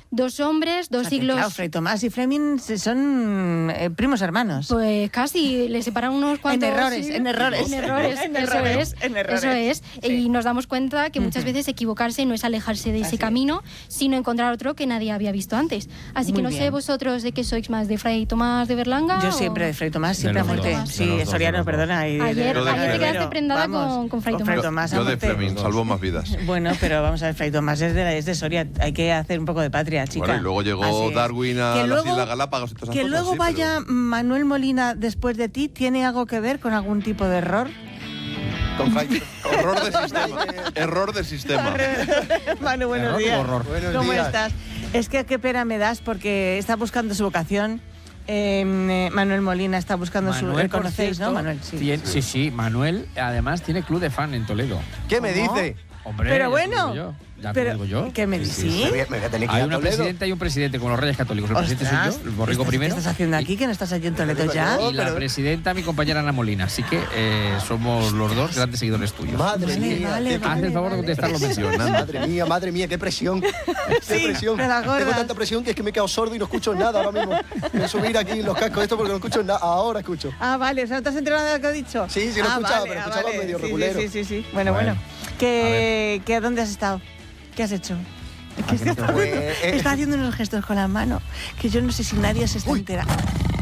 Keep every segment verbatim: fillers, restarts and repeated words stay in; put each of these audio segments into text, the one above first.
dos hombres, dos O sea, que, siglos... claro, Fray Tomás y Fleming son eh, primos hermanos. Pues casi, le separan unos cuantos... En errores, siglos. en errores. En errores, En eso errores, es. en errores. Eso es. Sí. Y nos damos cuenta que muchas Ujú. veces equivocarse no es alejarse de ese Así es. camino, sino encontrar otro que nadie había visto antes. Así Muy que no sé bien. vosotros de qué sois más, de Fray Tomás de Berlanga. Yo o- siempre de Fray Tomás, siempre a los muerte. dos, de Sí, los dos, Soriano, de los dos. perdona. y de- Ayer, Yo de ayer te Fray- quedaste prendada Vamos, con, con Fray con Tomás. Fray Tomás a Yo de muerte. Fleming, salvó más vidas. Bueno, pero vamos a ver, Fray Tomás es de, es de Soria. Hay que hacer un poco de patria, chica. Bueno, y luego llegó Así es. Darwin a Que las luego- Islas Galápagos y todas esas Que cosas, luego sí, vaya pero- Manuel Molina después de ti, ¿tiene algo que ver con algún tipo de error? Con Fray- Error de sistema. Error de sistema. Manu, buenos Error o días. horror. Buenos ¿Cómo días. estás? Es que qué pena me das porque está buscando su vocación. Eh, eh, Manuel Molina está buscando su... Manuel, ¿El por conocéis, cierto, no, Manuel? Sí. tiene- sí, sí, Manuel además tiene club de fan en Toledo. ¿Qué me ¿Cómo? dice? Hombre, Pero ya te bueno, digo yo, ya te pero digo yo. ¿qué me Sí, dices? sí, sí. Me voy, a- me voy a tener que ir Hay a una Toledo. presidenta y un presidente como los Reyes Católicos. El presidente soy Ostras, yo, el borrico ¿estás- primero. ¿Qué estás haciendo y- aquí? ¿Que no estás allí en Toledo Digo ya? yo. Y la pero- presidenta, mi compañera Ana Molina. Así que eh, somos los dos grandes seguidores tuyos. Madre Vale, mía. vale, qué- vale. Haz el favor de contestar los mensajes. Madre mía, madre mía, qué presión. Qué Sí, presión. de las gordas. Tengo tanta presión que es que me he quedado sordo y no escucho nada ahora mismo. Voy a subir aquí los cascos esto porque no escucho nada. Ahora escucho. Ah, vale, o sea, ¿no te has enterado de lo que he dicho? Sí, sí lo he ah, escuchado, vale, pero ah, escuchaba vale. medio Sí, regulero. Sí, sí, sí, sí. Bueno, Bueno, bueno. ¿Qué, ¿qué, ¿Dónde has estado? ¿Qué has hecho? Es que ¿A que no está, te Pues, eh, está haciendo unos gestos con la mano que yo no sé si nadie se está Uy. enterando.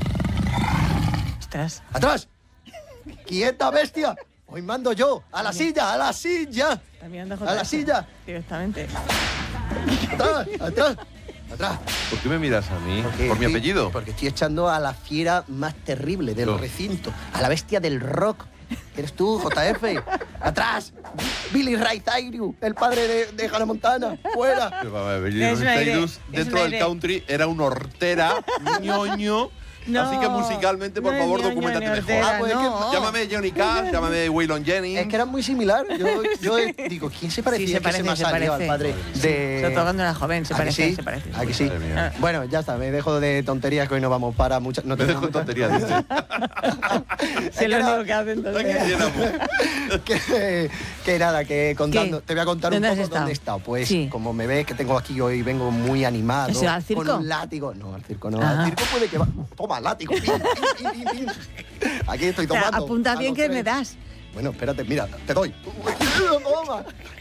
Ostras. ¡Atrás! ¡Quieta, bestia! Hoy mando yo. ¡A la silla! ¡A la silla! Está mirando ¡A la silla! Directamente. ¡Atrás! ¡Atrás! ¡Atrás! ¿Por qué me miras a mí? Porque ¿Por mi estoy- apellido? Porque estoy echando a la fiera más terrible del No. recinto. A la bestia del rock. ¿Eres tú, J F? ¡Atrás! Billy Ray Cyrus, el padre de, de Hannah Montana. ¡Fuera! Pero, a ver, Billy Es un aire, Cyrus, es dentro un del aire. country era un hortera, ñoño. No, así que musicalmente, por no es favor, ñoño documentate ni mejor. hortera, Ah, pues es que no. llámame Johnny Cash, llámame Waylon Jennings. Es que era muy similar. Yo, yo digo, ¿quién se parecía Sí, se que parece, se me ha se salido parece. al padre de... Sobre todo cuando era joven, se ¿A que parece, sí? se parece. ¿A que sí? Madre mía. Bueno, ya está, me dejo de tonterías que hoy no vamos para muchas... No Me tenemos dejo muchas- tonterías, dice. Sí, es lo único que hacen todos. Aquí llenamos. que, que nada, que contando, ¿Qué? te voy a contar un ¿Dónde poco has estado? dónde he estado. Pues Sí. como me ves que tengo aquí hoy, vengo muy animado. ¿Has ido al circo? Con un látigo. No, al circo no. Ah. Al circo puede que va. Toma, látigo. Pin, pin, pin, pin, pin. Aquí estoy O sea, tomando. apunta a bien los que tres. me das. Bueno, espérate, mira, te doy. Toma.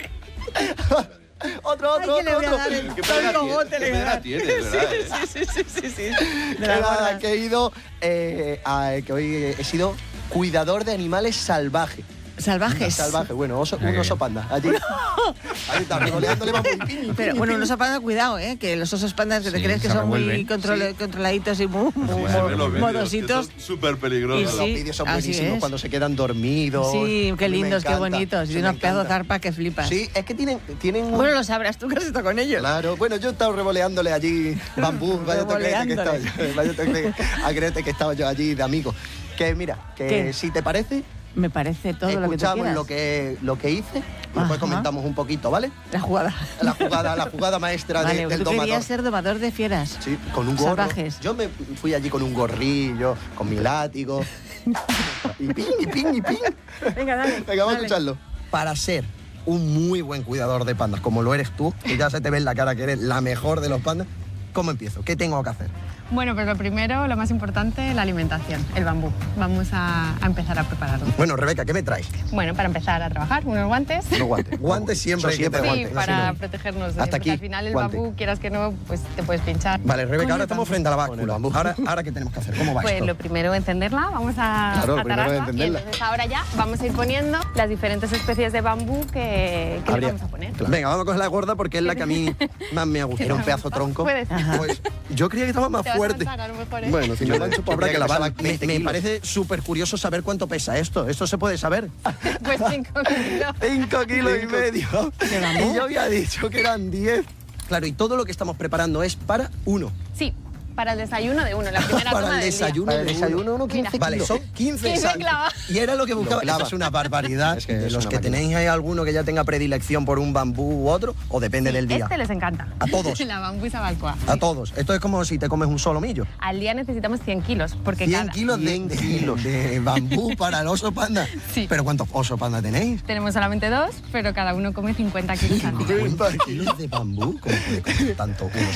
Otro, Ay, otro, que le otro, voy a otro. dar el ¿Qué pena tonto tiene? bote, ¿Qué le voy a pena dar. tiene, verdad, eh? Sí, sí, sí, sí, sí. De Que la nada, gorda. que he ido, eh, a- que hoy he sido cuidador de animales salvajes. Salvajes. Salvaje, bueno, oso, un Ay. oso panda. Allí. Ahí está, revoleándole vamos. y pin, y Pero pin, bueno, y un pin. oso panda, cuidado, ¿eh? Que los osos pandas que te Sí, crees que se son muy revuelven. control- controladitos y muy, muy Sí, mo- se ven los vídeos, modositos. que son súper Y peligrosos. Los sí, vídeos son así buenísimos es. cuando se quedan dormidos. Sí, A qué mí me lindos, qué encanta, bonitos. sí, Y me unos pedazos de encanta. zarpa que flipas. Sí, es que tienen, tienen un... Bueno, lo sabrás tú que has estado con ellos. Claro, bueno, yo he estado revoleándole allí bambú, vaya te crees que estaba yo, vaya te crees- a creerte que estaba yo allí de amigo. Que mira, que ¿Qué? si te parece, Me parece todo lo que tú escuchamos quieras. lo que, lo que hice y después Ajá. comentamos un poquito, ¿vale? La jugada. La jugada, la jugada maestra de- Vale, del tú domador. querías ser domador de fieras. Sí, con un gorro. Salvajes. Yo me fui allí con un gorrillo, con mi látigo. y pin, y pin, y pin. Venga, dale. Venga, vamos a dale. escucharlo. Para ser un muy buen cuidador de pandas, como lo eres tú, que ya se te ve en la cara que eres la mejor de los pandas, ¿cómo empiezo? ¿Qué tengo que hacer? Bueno, pues lo primero, lo más importante, la alimentación, el bambú. Vamos a, a empezar a prepararlo. Bueno, Rebeca, ¿qué me traes? Bueno, para empezar a trabajar, unos guantes. Unos guantes. Guantes siempre hay que siempre Sí, guantes. para así no. protegernos. de- Hasta porque aquí, al final el guante. bambú, quieras que no, pues te puedes pinchar. Vale, Rebeca, Con ahora el estamos bambú. frente a la Con el báscula. bambú. Ahora, ahora, ¿qué tenemos que hacer? ¿Cómo va Pues esto? lo primero, encenderla, vamos a Claro, lo primero es atararla, encenderla. y entonces ahora ya vamos a ir poniendo las diferentes especies de bambú que, que le Habría- vamos a poner. Venga, vamos a coger la gorda porque es la que a mí más me gusta. Era un pedazo tronco. Puedes. Pues yo creía que estaba más Te vas a fuerte. matar, a lo mejor, ¿eh? Bueno, si me mancho, pues habrá que Tendría que lavar. pesar Me, veinte me kilos. parece súper curioso saber cuánto pesa esto. ¿Esto se puede saber? Pues cinco kilos. Cinco kilos y medio. ¿De bambú? Y yo había dicho que eran diez. Claro, y todo lo que estamos preparando es para uno. Sí, para el desayuno de uno, la primera Para toma el del día. desayuno. Para el de desayuno uno, quince Mira. Vale, kilos. son quince quince exacto. clavas. Y era lo que buscaba. clava. Eso es una barbaridad. Es que de es los una que máquina. tenéis, ¿hay alguno que ya tenga predilección por un bambú u otro? ¿O depende del día? Este les encanta. A todos. La bambusa balcoa. A todos. Esto es como si te comes un solo millo. Al día necesitamos cien kilos, porque cien cada... kilos de, cien de- kilos. de bambú para el oso panda. Sí. ¿Pero cuántos osos panda tenéis? Tenemos solamente dos, pero cada uno come cincuenta kilos al día. cincuenta kilos de bambú. ¿Cómo puede comer tanto un oso